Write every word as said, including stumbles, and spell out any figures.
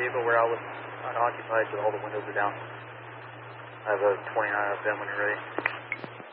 vehicle where I was unoccupied, so all the windows are down. I have a twenty-nine F M when you're ready.